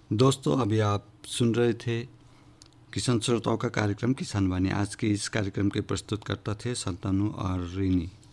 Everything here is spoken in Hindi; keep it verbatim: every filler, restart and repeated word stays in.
दोस्तों, अभी आप सुन रहे थे किसान श्रोताओं का कार्यक्रम किसान वाणी। आज के इस कार्यक्रम के प्रस्तुतकर्ता थे संतानु और रीनी।